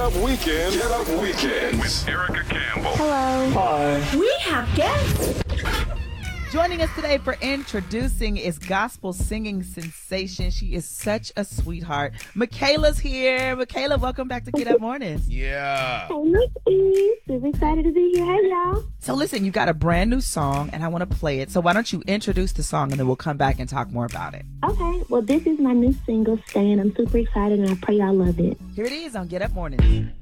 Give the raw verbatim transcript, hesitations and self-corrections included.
Up Weekend. Get Up Weekend with Erica Campbell. Hello. Hi. We have guests. Joining us today for introducing is gospel singing sensation. She is such a sweetheart. Michaela's here. Michaela, welcome back to Get Up Mornings. Yeah. Hey, Miss E. Super excited to be here. Hey, y'all. So listen, you got a brand new song, and I want to play it. So why don't you introduce the song, and then we'll come back and talk more about it. Okay. Well, this is my new single, Stan. I'm super excited, and I pray y'all love it. Here it is on Get Up Mornings.